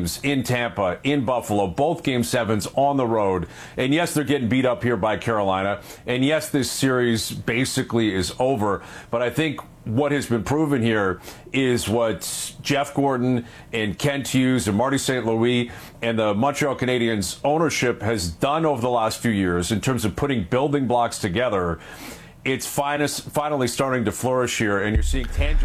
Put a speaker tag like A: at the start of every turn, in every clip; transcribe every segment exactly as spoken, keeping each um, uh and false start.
A: games in Tampa, in Buffalo, both game sevens on the road. And yes, they're getting beat up here by Carolina. And yes, this series basically is over. But I think what has been proven here is what Jeff Gordon and Kent Hughes and Marty Saint Louis and the Montreal Canadiens ownership has done over the last few years in terms of putting building blocks together. It's finest, finally starting to flourish here, and you're seeing tangible.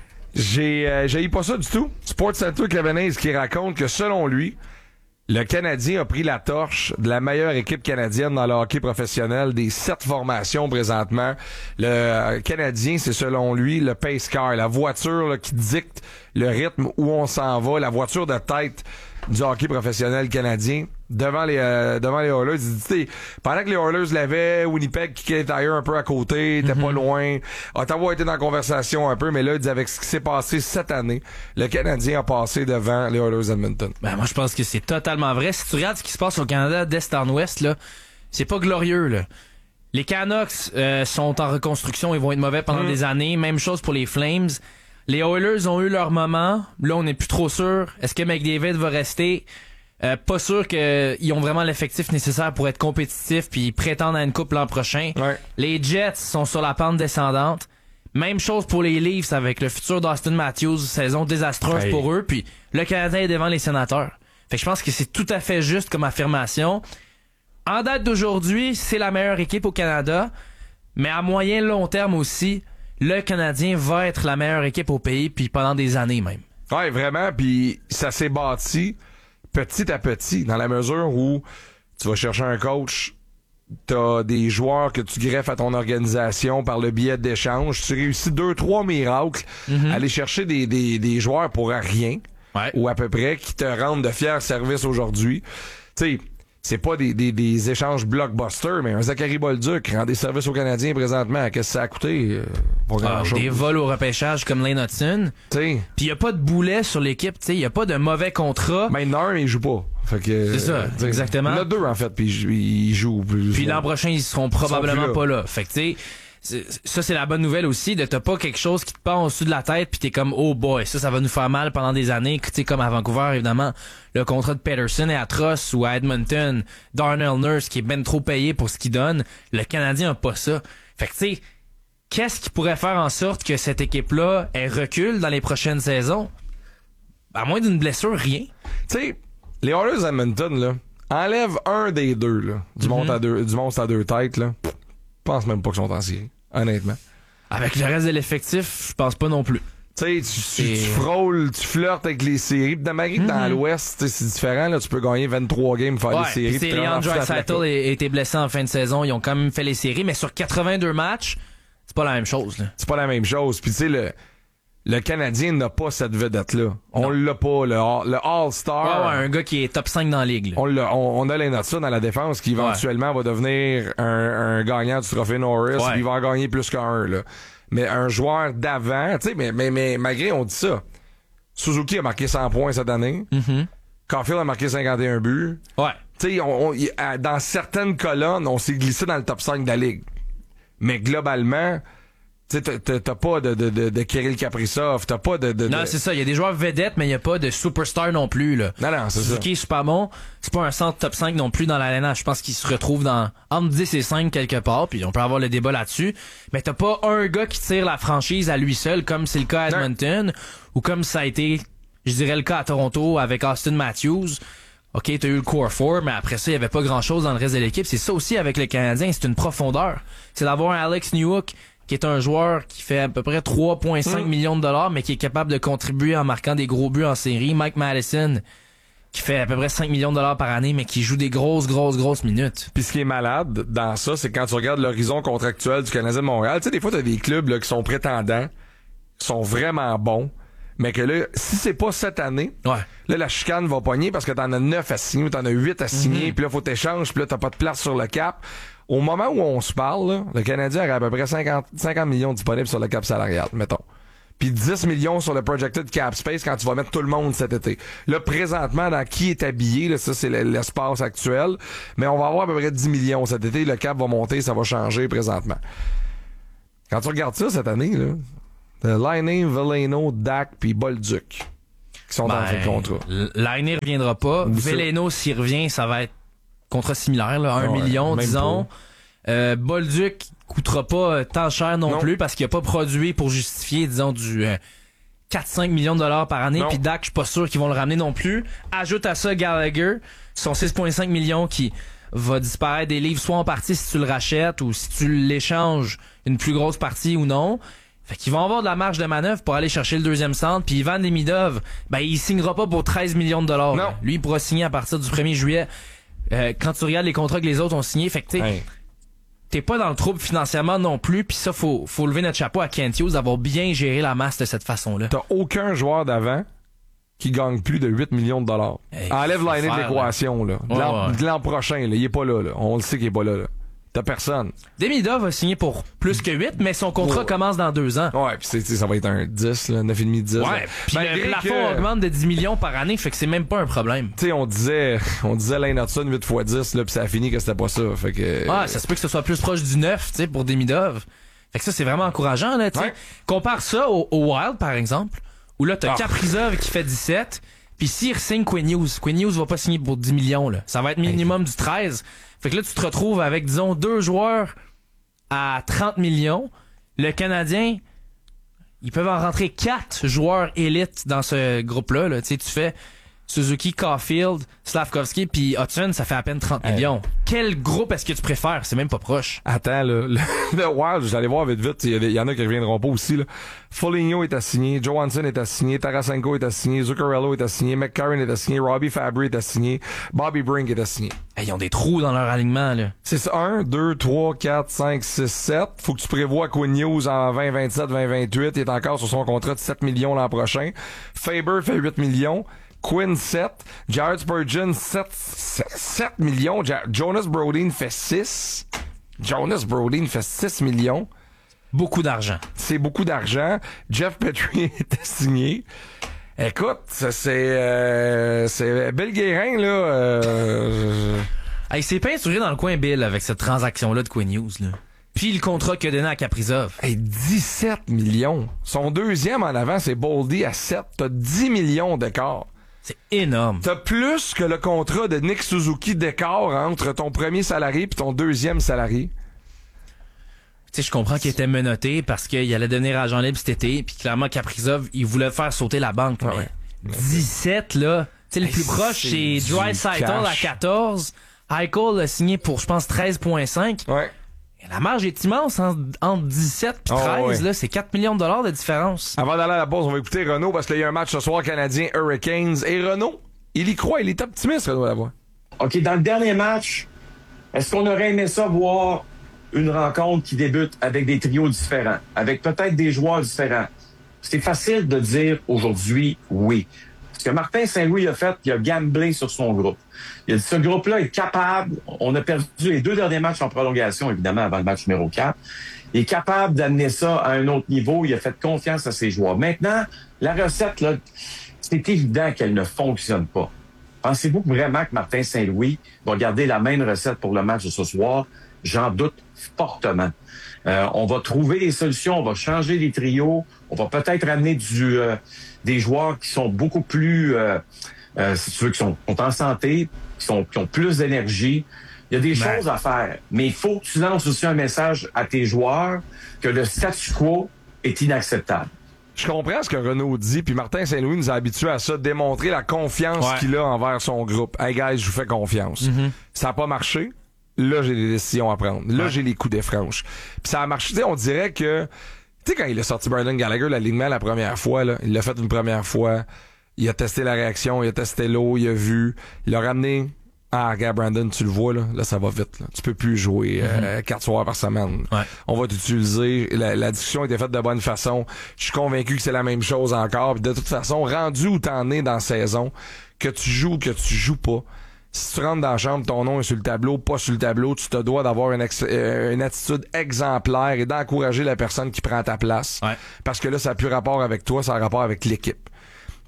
B: J'ai, euh, j'ai pas ça du tout. SportsCenter Kevin Hayes qui raconte que selon lui, le Canadien a pris la torche de la meilleure équipe canadienne dans le hockey professionnel des sept formations présentement. Le euh, Canadien, c'est selon lui le pace car, la voiture là, qui dicte le rythme où on s'en va, la voiture de tête du hockey professionnel canadien devant les euh, devant les Oilers. Il dit, pendant que les Oilers l'avaient, Winnipeg qui était ailleurs un peu à côté, était mm-hmm. pas loin. Ottawa était dans la conversation un peu, mais là, il dit avec ce qui s'est passé cette année, le Canadien a passé devant les Oilers Edmonton.
C: Ben moi je pense que c'est totalement vrai. Si tu regardes ce qui se passe au Canada d'est en ouest, là, c'est pas glorieux là. Les Canucks euh, sont en reconstruction, ils vont être mauvais pendant mm. des années. Même chose pour les Flames. Les Oilers ont eu leur moment. Là, on n'est plus trop sûr. Est-ce que McDavid va rester? Euh, pas sûr qu'ils ont vraiment l'effectif nécessaire pour être compétitifs puis prétendre à une coupe l'an prochain.
B: Ouais.
C: Les Jets sont sur la pente descendante. Même chose pour les Leafs avec le futur d'Austin Matthews, saison désastreuse hey. pour eux. Puis le Canadien est devant les Sénateurs. Fait que je pense que c'est tout à fait juste comme affirmation. En date d'aujourd'hui, c'est la meilleure équipe au Canada. Mais à moyen long terme aussi, le Canadien va être la meilleure équipe au pays, puis pendant des années même.
B: Ouais, vraiment, puis ça s'est bâti petit à petit, dans la mesure où tu vas chercher un coach, t'as des joueurs que tu greffes à ton organisation par le biais d'échanges, tu réussis deux, trois miracles, mm-hmm. aller chercher des, des, des joueurs pour rien,
C: ouais.
B: ou à peu près, qui te rendent de fiers services aujourd'hui. Tu sais, c'est pas des, des, des échanges blockbusters, mais un Zachary Bolduc rend des services aux Canadiens présentement. Qu'est-ce que ça a coûté? Euh, pas
C: ah,
B: grand-chose.
C: Des vols au repêchage comme Lane Hudson. Puis il y a pas de boulet sur l'équipe. Il y a pas de mauvais contrat.
B: Ben, non, il joue pas. Fait que,
C: c'est ça,
B: t'sais,
C: exactement.
B: Il y en a deux, en fait, puis ils jouent.
C: Puis l'an prochain, ils seront probablement
B: ils
C: pas là. Fait que, tu sais, ça, c'est la bonne nouvelle aussi, de t'as pas quelque chose qui te pend au-dessus de la tête puis t'es comme, oh boy, ça, ça va nous faire mal pendant des années. Tu sais, comme à Vancouver, évidemment, le contrat de Peterson est atroce, ou à Edmonton, Darnell Nurse qui est ben trop payé pour ce qu'il donne. Le Canadien a pas ça. Fait que, tu sais, qu'est-ce qui pourrait faire en sorte que cette équipe-là, elle recule dans les prochaines saisons? À moins d'une blessure, rien.
B: Tu sais, les Oilers Edmonton, là, enlève un des deux, là, du, mm-hmm. monstre à deux, du monstre à deux têtes, là. Je pense même pas qu'ils sont en série, honnêtement.
C: Avec le reste de l'effectif, je pense pas non plus.
B: Tu sais, tu, tu, tu frôles, tu flirtes avec les séries. Pis dans ma mm-hmm. dans l'Ouest, c'est différent. Là, tu peux gagner vingt-trois games, faire
C: ouais,
B: les séries.
C: C'est Leon Draisaitl a été blessé en fin de saison. Ils ont quand même fait les séries, mais sur quatre-vingt-deux matchs, c'est pas la même chose. Là.
B: C'est pas la même chose. Puis tu sais, le, le Canadien n'a pas cette vedette-là. On non. l'a pas. Le, le All-Star.
C: Ouais, ouais, un gars qui est top cinq dans la ligue. Là.
B: On, l'a, on, on a les notes ça dans la défense qui éventuellement ouais. va devenir un, un gagnant du trophée Norris. Ouais. Il va en gagner plus qu'un. Là. Mais un joueur d'avant, tu sais, mais, mais, mais malgré on dit ça, Suzuki a marqué cent points cette année.
C: Mm-hmm.
B: Caulfield a marqué cinquante et un buts.
C: Ouais.
B: Tu sais, on, on, dans certaines colonnes, on s'est glissé dans le top cinq de la ligue. Mais globalement, tu sais, t'as, t'as pas de, de, de, de Kirill Kaprizov, t'as pas de... de
C: non,
B: de...
C: c'est ça. Il y a des joueurs vedettes, mais il y a pas de superstar non plus, là.
B: Non, non, c'est
C: Suzuki
B: ça.
C: est super bon. C'est pas un centre top cinq non plus dans l'arena. Je pense qu'il se retrouve dans entre dix et cinq quelque part, puis on peut avoir le débat là-dessus. Mais t'as pas un gars qui tire la franchise à lui seul, comme c'est le cas à Edmonton, non. ou comme ça a été, je dirais, le cas à Toronto avec Austin Matthews. OK, t'as eu le core quatre, mais après ça, il y avait pas grand-chose dans le reste de l'équipe. C'est ça aussi avec le Canadien, c'est une profondeur. C'est d'avoir un Alex Newhook qui est un joueur qui fait à peu près trois virgule cinq mmh. millions de dollars, mais qui est capable de contribuer en marquant des gros buts en série. Mike Madison, qui fait à peu près cinq millions de dollars par année, mais qui joue des grosses, grosses, grosses minutes.
B: Puis ce qui est malade dans ça, c'est quand tu regardes l'horizon contractuel du Canadien de Montréal, tu sais, des fois, t'as des clubs là, qui sont prétendants, qui sont vraiment bons, mais que là, si c'est pas cette année,
C: ouais.
B: là, la chicane va pogner parce que t'en as neuf à signer, ou t'en as huit à signer,
C: mm-hmm.
B: puis là, faut t'échanger, puis là, t'as pas de place sur le cap. Au moment où on se parle, là, le Canadien aurait à peu près cinquante, cinquante millions disponibles sur le cap salarial, mettons. Puis dix millions sur le projected cap space quand tu vas mettre tout le monde cet été. Là, présentement, dans qui est habillé, là, ça, c'est l'espace actuel. Mais on va avoir à peu près dix millions cet été. Le cap va monter, ça va changer présentement. Quand tu regardes ça cette année, là, Laine, Veleno, Dak puis Bolduc. qui sont
C: Ben,
B: en fin de contrat.
C: Laine reviendra pas.
B: Ou ça.
C: Veleno, s'il revient, ça va être contrat similaire, là, un
B: Ouais,
C: million,
B: même
C: disons. Euh, Bolduc coûtera pas euh, tant cher non,
B: Non.
C: plus parce qu'il a pas produit pour justifier, disons, du euh, quatre à cinq millions de dollars par année.
B: Non.
C: Puis Dak, je suis pas sûr qu'ils vont le ramener non plus. Ajoute à ça Gallagher, son six virgule cinq millions qui va disparaître des livres, soit en partie si tu le rachètes ou si tu l'échanges une plus grosse partie ou non. Fait qu'ils vont avoir de la marge de manœuvre pour aller chercher le deuxième centre. Puis Ivan Demidov, ben il signera pas pour treize millions de dollars.
B: Non.
C: Là. Lui, il pourra signer à partir du premier juillet. Euh, quand tu regardes les contrats que les autres ont signés, fait que tu sais,
B: Hey.
C: t'es pas dans le trouble financièrement non plus. Puis ça, faut, faut lever notre chapeau à Kent Hughes d'avoir bien géré la masse de cette façon-là.
B: T'as aucun joueur d'avant qui gagne plus de huit millions de dollars.
C: Hey,
B: Enlève
C: faut
B: l'année de
C: faire,
B: l'équation, là. De
C: Ouais,
B: l'an,
C: ouais.
B: de l'an prochain, là. Il est pas là, là. On le sait qu'il est pas là, là. T'as personne.
C: Demidov va signer pour plus que huit, mais son contrat
B: Ouais.
C: commence dans deux ans.
B: Ouais, pis c'est, ça va être un dix, là, neuf virgule cinq, dix.
C: Ouais,
B: là.
C: puis
B: Malgré
C: le plafond
B: que-
C: augmente de dix millions par année, fait que c'est même pas un problème.
B: Tu sais, on disait, on disait Lane Hudson huit fois dix, là, pis ça a fini que c'était pas ça. Fait que.
C: Ah, ça se peut que ce soit plus proche du neuf, tu sais, pour Demidov. Fait que ça, c'est vraiment encourageant, là, tu sais.
B: Ouais.
C: Compare ça au, au Wild, par exemple, où là, t'as
B: Ah.
C: Kaprizov qui fait dix-sept, puis s'il signe Quinn Hughes, Quinn Hughes va pas signer pour dix millions, là. Ça va être minimum du treize. Fait que là, tu te retrouves avec, disons, deux joueurs à trente millions. Le Canadien, ils peuvent en rentrer quatre joueurs élites dans ce groupe-là, là. Tu sais, tu fais Suzuki, Caulfield, Slavkovski, puis Hudson, ça fait à peine trente
B: Hey.
C: millions. Quel groupe est-ce que tu préfères? C'est même pas proche.
B: Attends, là, le, le Wild, j'allais voir vite vite, il y, a des- il y en a qui reviendront pas aussi, là. Foligno est assigné, Johansson est assigné, Tarasenko est assigné, Zuccarello est assigné, McCarron est assigné, Robbie Fabry est assigné, Bobby Brink est assigné.
C: Hey, ils ont des trous dans leur alignement, là.
B: C'est ça, un, deux, trois, quatre, cinq, six, sept. Faut que tu prévois Quinn Hughes en vingt vingt-sept, vingt vingt-huit. Il est encore sur son contrat de sept millions l'an prochain. Faber fait huit millions. Quinn sept. Jared Spurgeon sept, sept millions. Ja- Jonas Brodin fait six. Jonas Brodin fait six millions.
C: Beaucoup d'argent.
B: C'est beaucoup d'argent. Jeff Petrie est signé. Écoute, ça, c'est euh, c'est Bill Guérin, là. Euh,
C: Hey, c'est peinturé dans le coin Bill avec cette transaction-là de Quinn Hughes, là. Puis le contrat qu'il a donné à Kaprizov.
B: Hey, dix-sept millions. Son deuxième en avant, c'est Boldy à sept. T'as dix millions d'écart.
C: C'est énorme.
B: T'as plus que le contrat de Nick Suzuki d'écart entre ton premier salarié et ton deuxième salarié.
C: Tu sais, je comprends qu'il était menotté parce qu'il allait devenir agent libre cet été, puis clairement Kaprizov, il voulait faire sauter la banque.
B: Ah
C: mais
B: ouais.
C: dix-sept, là. Tu sais, le
B: Hey,
C: plus proche,
B: c'est
C: c'est
B: du
C: Draisaitl à
B: cash.
C: quatorze. Eichel a signé pour, je pense, treize virgule cinq.
B: Ouais.
C: Et la marge est immense, hein, entre dix-sept et
B: Oh,
C: treize,
B: ouais.
C: là. C'est quatre millions de dollars de différence.
B: Avant d'aller à la pause, on va écouter Renaud parce qu'il y a un match ce soir canadien Hurricanes. Et Renaud, il y croit, il est optimiste, Renaud Lavoie.
D: OK, dans le dernier match, est-ce qu'on aurait aimé ça voir une rencontre qui débute avec des trios différents, avec peut-être des joueurs différents? C'est facile de dire aujourd'hui oui. Ce que Martin Saint-Louis a fait, il a gamblé sur son groupe. Il a dit, ce groupe-là est capable, on a perdu les deux derniers matchs en prolongation, évidemment, avant le match numéro quatre. Il est capable d'amener ça à un autre niveau. Il a fait confiance à ses joueurs. Maintenant, la recette, là, c'est évident qu'elle ne fonctionne pas. Pensez-vous vraiment que Martin Saint-Louis va garder la même recette pour le match de ce soir? J'en doute fortement. Euh, on va trouver des solutions, on va changer les trios, on va peut-être amener du, euh, des joueurs qui sont beaucoup plus, euh, euh, si tu veux, qui sont, sont en santé, qui, sont, qui ont plus d'énergie. Il y a des
C: Ben.
D: choses à faire, mais il faut que tu lances aussi un message à tes joueurs que le statu quo est inacceptable.
B: Je comprends ce que Renaud dit, puis Martin Saint-Louis nous a habitués à ça, démontrer la confiance
C: Ouais.
B: qu'il a envers son groupe. Hey guys, je vous fais confiance. Ça n'a pas marché. Là, j'ai des décisions à prendre. Là,
C: Ouais.
B: j'ai les coups des franches. Puis ça a marché. Tu sais, on dirait que... Tu sais, quand il a sorti Brendan Gallagher, l'alignement la première fois, là, il l'a fait une première fois. Il a testé la réaction, il a testé l'eau, il a vu. Il l'a ramené... Ah, regarde, Brandon, tu le vois, là. Là, ça va vite, là. Tu peux plus jouer euh, quatre soirs par semaine.
C: Ouais.
B: On va t'utiliser. La, la discussion a été faite de bonne façon. Je suis convaincu que c'est la même chose encore. Puis de toute façon, rendu où t'en es dans la saison, que tu joues ou que tu joues pas, si tu rentres dans la chambre, ton nom est sur le tableau, pas sur le tableau, tu te dois d'avoir une, ex- euh, une attitude exemplaire et d'encourager la personne qui prend ta place.
C: Ouais.
B: Parce que là, ça n'a plus rapport avec toi, ça a rapport avec l'équipe.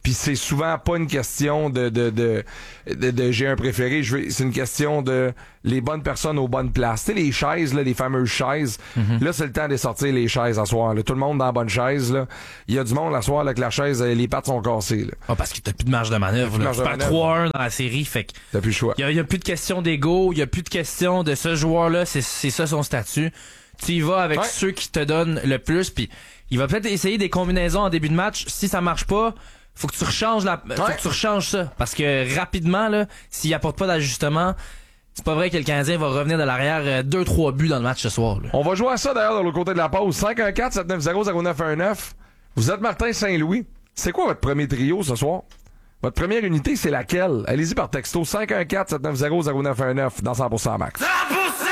B: Puis c'est souvent pas une question de de de, de, de j'ai un préféré, je veux, c'est une question de les bonnes personnes aux bonnes places. Tu sais, les chaises, là, les fameuses chaises. Mm-hmm. Là, c'est le temps de sortir les chaises à soir. Là. Tout le monde dans la bonne chaise. Là. Il y a du monde à soir là, que la chaise, les pattes sont cassées. Là.
C: Ah, parce que t'as plus de marge de manœuvre. Là. Tu perds trois un dans la série, fait que
B: t'as plus le choix.
C: Il y a, y a plus de question d'ego, il y a plus de question de ce joueur-là, c'est, c'est ça son statut. Tu y vas avec ouais. ceux qui te donnent le plus, puis il va peut-être essayer des combinaisons en début de match. Si ça marche pas, faut que tu rechanges la, ouais. faut que tu rechanges ça. Parce que rapidement, là, s'il apporte pas d'ajustement, c'est pas vrai que le Canadien va revenir de l'arrière deux trois buts dans le match ce soir. Là.
B: On va jouer à ça d'ailleurs de l'autre côté de la pause. cinq un quatre sept neuf zéro zéro neuf un neuf. Vous êtes Martin Saint-Louis. C'est quoi votre premier trio ce soir? Votre première unité, c'est laquelle? Allez-y par texto cinq un quatre sept neuf zéro zéro neuf un neuf dans cent pour cent Max.
E: cent pour cent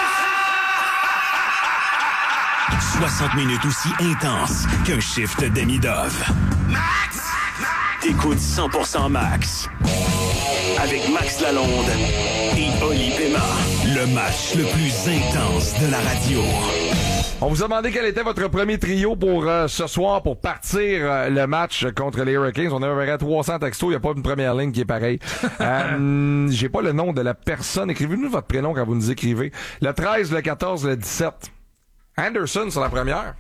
E: soixante minutes aussi intenses qu'un shift demi-dove. Max! T'écoutes cent pour cent Max. Avec Max Lalonde et Oli Pema. Le match le plus intense de la radio.
B: On vous a demandé quel était votre premier trio pour euh, ce soir pour partir euh, le match contre les Hurricanes. On a environ trois cents textos. Il n'y a pas une première ligne qui est pareille. euh, j'ai pas le nom de la personne. Écrivez-nous votre prénom quand vous nous écrivez. Le treize, le quatorze, le dix-sept. Anderson sur la première.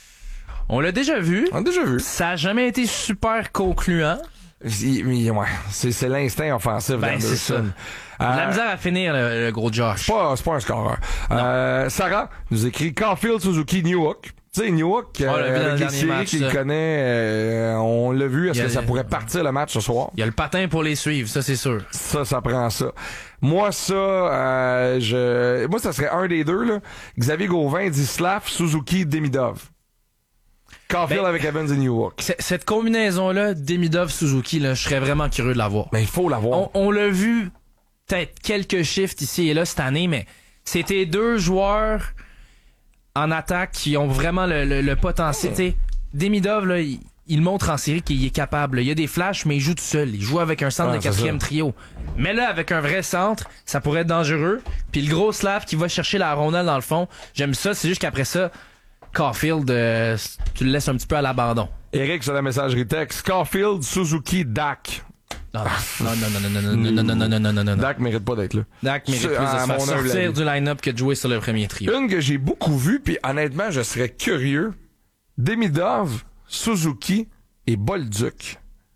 C: On l'a déjà vu.
B: On l'a déjà vu.
C: Ça a jamais été super concluant.
B: Mais, ouais, c'est, c'est l'instinct offensif
C: ben,
B: d'Anderson.
C: C'est ça.
B: Euh,
C: la misère à finir, le, le gros Josh.
B: C'est pas, c'est pas un scoreur. Euh, Sarah nous écrit Caulfield, Suzuki, Newhook. Tu sais, Newhook,
C: oh,
B: euh, avec les séries qu'il connaît, euh, on l'a vu. Est-ce que a, ça pourrait partir le match ce soir?
C: Il y a le patin pour les suivre, ça c'est sûr.
B: Ça, ça prend ça. Moi, ça, euh, je, moi, ça serait un des deux, là. Xavier Gauvin dit Slav, Suzuki, Demidov. Caulfield ben, avec Evans et Newhook.
C: Cette combinaison-là, Demidov-Suzuki, là, je serais vraiment curieux de la voir.
B: Mais il faut la voir.
C: On, on l'a vu peut-être quelques shifts ici et là cette année, mais c'était deux joueurs en attaque qui ont vraiment le, le, le potentiel. T'sais, Demidov, là, il, il montre en série qu'il est capable. Il y a des flashs, mais il joue tout seul. Il joue avec un centre ah, de quatrième trio. Mais là, avec un vrai centre, ça pourrait être dangereux. Puis le gros Slav qui va chercher la rondelle dans le fond, j'aime ça. C'est juste qu'après ça, Caulfield, euh, tu le laisses un petit peu à l'abandon.
B: Eric sur la messagerie texte. Caulfield, Suzuki, Dak.
C: Non, non, non, non, non, non, non, non, non, non, non, non, non.
B: Dak mérite pas d'être là.
C: Dak mérite plus de se faire sortir du line-up que de jouer sur le premier trio.
B: Une que j'ai beaucoup vue, puis honnêtement, je serais curieux. Demidov, Suzuki et Bolduc.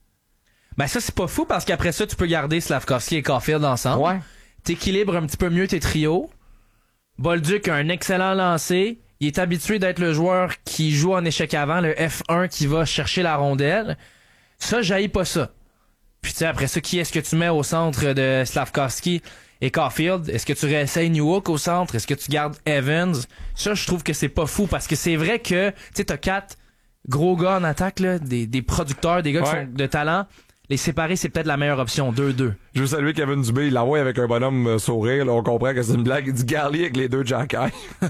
C: Ben ça, c'est pas fou parce qu'après ça, tu peux garder Slavkovski et Caulfield ensemble.
B: Ouais.
C: T'équilibres un petit peu mieux tes trios. Bolduc a un excellent lancer. Il est habitué d'être le joueur qui joue en échec avant, le F un qui va chercher la rondelle. Ça, j'haïs pas ça. Puis tu sais, après ça, qui est-ce que tu mets au centre de Slavkovski et Caulfield? Est-ce que tu réessayes Newhook au centre? Est-ce que tu gardes Evans? Ça, je trouve que c'est pas fou parce que c'est vrai que, tu sais, t'as quatre gros gars en attaque, là, des, des producteurs, des gars ouais. qui sont de talent. Les séparer, c'est peut-être la meilleure option. deux deux.
B: Je veux saluer Kevin Dubé. Il l'envoie avec un bonhomme euh, sourire. Là, on comprend que c'est une blague. Il dit Garlier avec les deux Jacky.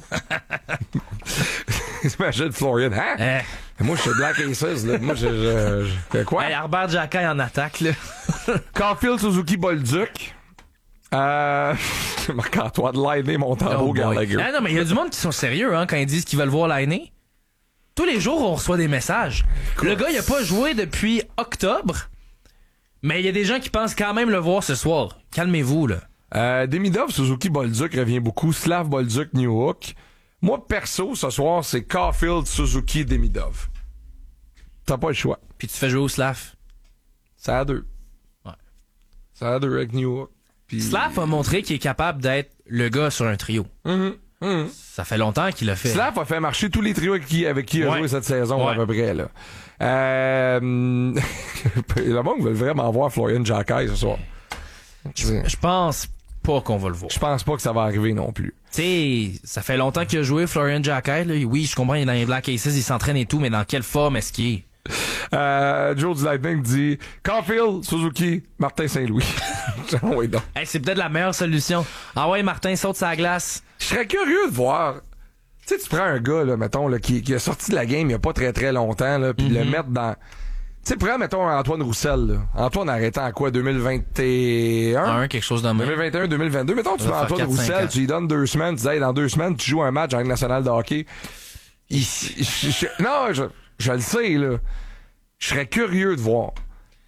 B: Imagine Florian. Hein? Eh. Moi, je suis Black Aces. Là. Moi, je... je, je... Quoi?
C: Hey, Herbert Jacky en attaque. Là.
B: Caulfield, Suzuki, Bolduc. Euh... Marc-Antoine Lainé, Montembeault, oh Gallagher.
C: Ah, non, mais il y a du monde qui sont sérieux hein, quand ils disent qu'ils veulent voir Lainé. Tous les jours, on reçoit des messages. Quoi? Le gars, il a pas joué depuis octobre. Mais il y a des gens qui pensent quand même le voir ce soir. Calmez-vous, là.
B: Euh, Demidov, Suzuki, Bolduc revient beaucoup. Slav, Bolduc, Newhook. Moi, perso, ce soir, c'est Caulfield, Suzuki, Demidov. T'as pas le choix.
C: Puis tu fais jouer au Slav.
B: Ça a deux.
C: Ouais.
B: Ça a deux avec Newhook. Puis...
C: Slav a montré qu'il est capable d'être le gars sur un trio.
B: Mm-hmm. Mm-hmm.
C: Ça fait longtemps qu'il l'a fait.
B: Slav a fait marcher tous les trios avec qui, avec qui il a ouais. joué cette saison, ouais. à peu près, là. Euh... le monde veut vraiment voir Florian Jacky ce soir.
C: Je, je pense pas qu'on va le voir.
B: Je pense pas que ça va arriver non plus.
C: Tu sais, ça fait longtemps qu'il a joué Florian Jacky, là. Oui, je comprends, il est dans les Black Aces, il s'entraîne et tout, mais dans quelle forme est-ce qu'il est?
B: Euh, Joe du Lightning dit Caulfield, Suzuki, Martin Saint-Louis. oui, donc.
C: Hey, c'est peut-être la meilleure solution. Ah ouais, Martin saute sa glace.
B: Je serais curieux de voir. Tu sais, tu prends un gars, là, mettons, là, qui, qui a sorti de la game il y a pas très très longtemps, là, puis mm-hmm. le mettre dans. Tu sais, prends, mettons, Antoine Roussel, là. Antoine arrêtant à quoi, deux mille vingt et un?
C: Un, quelque chose dans
B: deux mille vingt et un, deux mille vingt-deux. Mettons, tu prends Antoine Roussel, tu lui donnes deux semaines, tu dis, hey, dans deux semaines, tu joues un match en Ligue nationale de hockey. Il, je, je, non, je, je le sais, là. Je serais curieux de voir.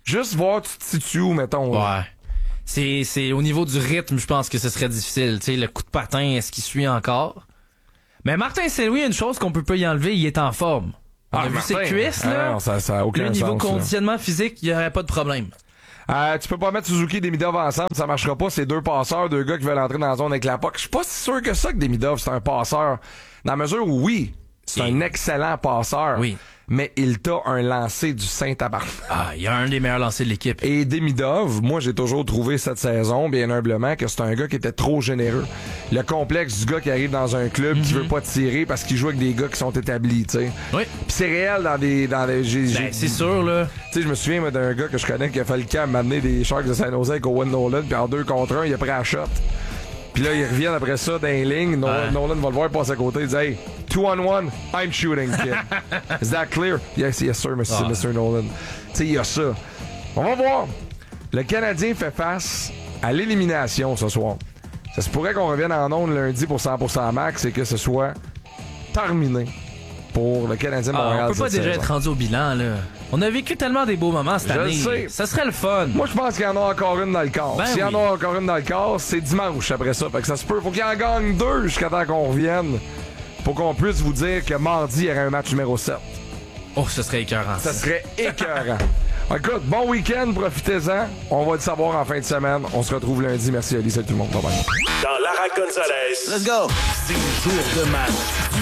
B: Juste voir, tu te situes où, mettons. là.
C: Ouais. C'est, c'est au niveau du rythme, je pense que ce serait difficile. Tu sais, le coup de patin, est-ce qu'il suit encore? Mais Martin Saint-Louis, une chose qu'on peut pas y enlever, il est en forme. On
B: Ah,
C: a vu
B: Martin.
C: ses cuisses, là.
B: Ah non, ça, ça a aucun
C: Le niveau
B: sens, là.
C: conditionnement physique, il y aurait pas de problème.
B: Euh, tu peux pas mettre Suzuki et Demidov ensemble, ça marchera pas. C'est deux passeurs, deux gars qui veulent entrer dans la zone avec la puck. Je suis pas si sûr que ça que Demidov, c'est un passeur. Dans la mesure où, oui, c'est
C: Et-
B: un excellent passeur.
C: Oui.
B: Mais il t'a un lancer du Saint-Tabarnak.
C: Ah, il y a un des meilleurs lancers de l'équipe.
B: Et Demidov, moi, j'ai toujours trouvé cette saison, bien humblement, que c'est un gars qui était trop généreux. Le complexe du gars qui arrive dans un club qui veut pas tirer parce qu'il joue avec des gars qui sont établis, tu sais.
C: Oui.
B: Puis c'est réel dans des... Dans des j'ai,
C: Ben,
B: j'ai-
C: c'est sûr, là.
B: Tu sais, je me souviens moi, d'un gars que je connais qui a fait le camp m'amener des Sharks de San Jose avec Owen Nolan, puis en deux contre un, il a pris la shot. Puis là, ils reviennent après ça dans les lignes. Nolan,
C: Ouais.
B: Nolan va le voir passer à côté. Il dit, hey, two on one, I'm shooting, kid. Is that clear? Yes, yes, sir, monsieur,
C: Ah.
B: monsieur Nolan. Tu sais, il y a ça. On va voir. Le Canadien fait face à l'élimination ce soir. Ça se pourrait qu'on revienne en ondes lundi pour cent pour cent max et que ce soit terminé pour le Canadien de
C: Ah,
B: Montréal.
C: on peut pas
B: cette
C: déjà
B: saison.
C: être rendu au bilan, là. On a vécu tellement des beaux moments cette
B: Je le
C: année.
B: sais.
C: Ça serait le fun.
B: Moi, je pense qu'il y en a encore une dans le corps.
C: Ben
B: S'il y en
C: oui.
B: a encore une dans le corps, c'est dimanche après ça. Fait que ça se peut. Faut qu'il en gagne deux jusqu'à temps qu'on revienne pour qu'on puisse vous dire que mardi, il y aurait un match numéro sept.
C: Oh, ce serait écœurant.
B: Ça serait écœurant. Écoute, bon week-end, profitez-en. On va le savoir en fin de semaine. On se retrouve lundi. Merci, Ali. Salut tout le monde. Bye bye.
E: Dans Lara Gonzalez.
F: Let's go.
E: C'est le tour de match.